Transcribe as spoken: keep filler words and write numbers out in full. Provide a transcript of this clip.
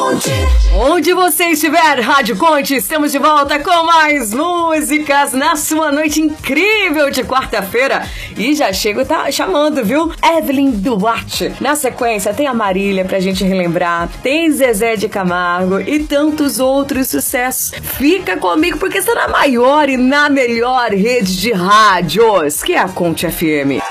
Conte. Onde você estiver, Rádio Conte, estamos de volta com mais músicas na sua noite incrível de quarta-feira. E já chego tá chamando, viu? Evelyn Duarte. Na sequência tem a Marília pra gente relembrar, tem Zezé de Camargo e tantos outros sucessos. Fica comigo porque está na maior e na melhor rede de rádios, que é a Conte F M.